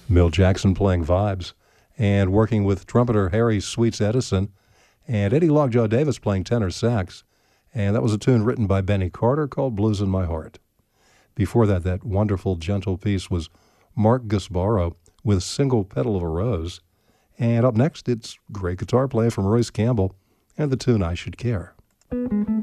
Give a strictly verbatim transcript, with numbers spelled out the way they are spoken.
Milt Jackson playing vibes and working with trumpeter Harry Sweets Edison, and Eddie Lockjaw Davis playing tenor sax. And that was a tune written by Benny Carter called Blues in My Heart. Before that, that wonderful, gentle piece was Mark Gasbaro with Single Petal of a Rose. And up next, it's great guitar play from Royce Campbell and the tune I Should Care.